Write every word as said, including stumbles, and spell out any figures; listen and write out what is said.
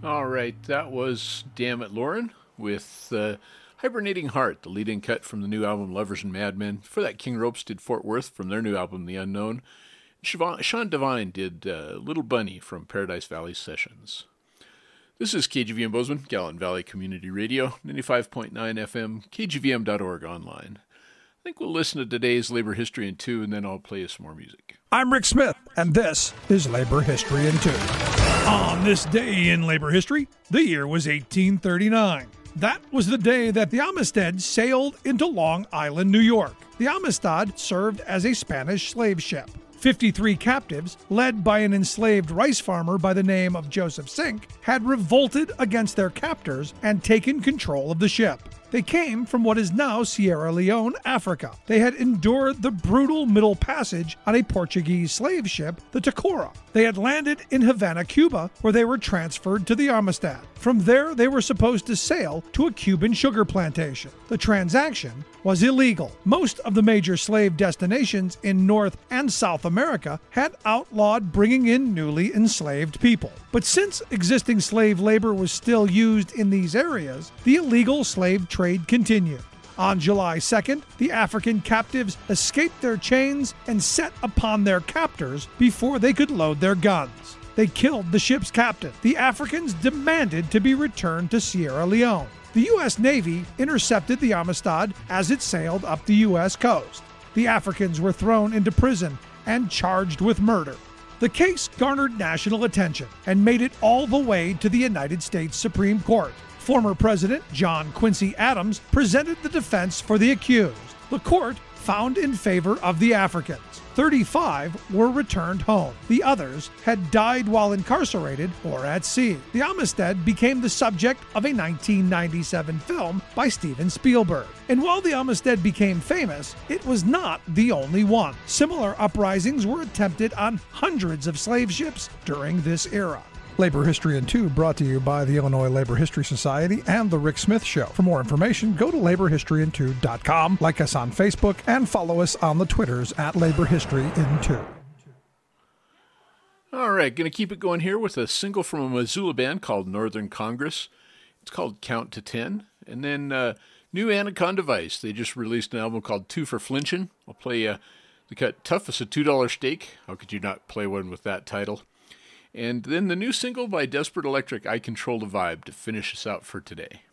All right, that was Damn It Lauren with uh, Hibernating Heart, the lead-in cut from the new album Lovers and Madmen. For that, King Ropes did Fort Worth from their new album The Unknown. Siobhan, Sean Devine did uh, Little Bunny from Paradise Valley Sessions. This is K G V M Bozeman, Gallant Valley Community Radio, ninety-five point nine F M, K G V M dot org online. I think we'll listen to today's Labor History in Two, and then I'll play you some more music. I'm Rick Smith, and this is Labor History in Two. On this day in labor history, the year was eighteen thirty-nine. That was the day that the Amistad sailed into Long Island, New York. The Amistad served as a Spanish slave ship. fifty-three captives, led by an enslaved rice farmer by the name of Joseph Sink, had revolted against their captors and taken control of the ship. They came from what is now Sierra Leone, Africa. They had endured the brutal Middle Passage on a Portuguese slave ship, the Tacora. They had landed in Havana, Cuba, where they were transferred to the Amistad. From there, they were supposed to sail to a Cuban sugar plantation. The transaction was illegal. Most of the major slave destinations in North and South America had outlawed bringing in newly enslaved people. But since existing slave labor was still used in these areas, the illegal slave trade continued. On July second, the African captives escaped their chains and set upon their captors before they could load their guns. They killed the ship's captain. The Africans demanded to be returned to Sierra Leone. The U S Navy intercepted the Amistad as it sailed up the U S coast. The Africans were thrown into prison and charged with murder. The case garnered national attention and made it all the way to the United States Supreme Court. Former President John Quincy Adams presented the defense for the accused. The court found in favor of the Africans. thirty-five were returned home. The others had died while incarcerated or at sea. The Amistad became the subject of a nineteen ninety-seven film by Steven Spielberg. And while the Amistad became famous, it was not the only one. Similar uprisings were attempted on hundreds of slave ships during this era. Labor History in Two brought to you by the Illinois Labor History Society and The Rick Smith Show. For more information, go to labor history in two dot com, like us on Facebook, and follow us on the Twitters at Labor History in Two. All right, going to keep it going here with a single from a Missoula band called Northern Congress. It's called Count to Ten. And then uh, new Anaconda Vice. They just released an album called Two for Flinchin'. I'll play you uh, the cut Tough as a two dollar Steak. How could you not play one with that title? And then the new single by Desperate Electric, I Control the Vibe, to finish us out for today.